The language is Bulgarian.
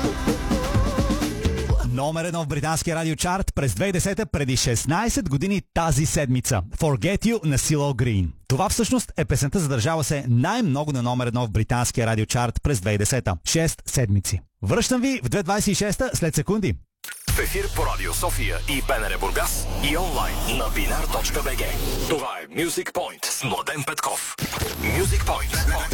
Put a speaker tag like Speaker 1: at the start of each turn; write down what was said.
Speaker 1: Номер 1 в британския радиочарт през 2010 преди 16 години тази седмица. Forget You на CeeLo Green. Това всъщност е песента, задържала се най-много на номер 1 в британския радиочарт през 2010. 6 седмици. Връщам ви в 2026 след секунди.
Speaker 2: В ефир по Радио София и БНР Бургас и онлайн на binar.bg. Това е Music Point с Младен Петков. Music Point.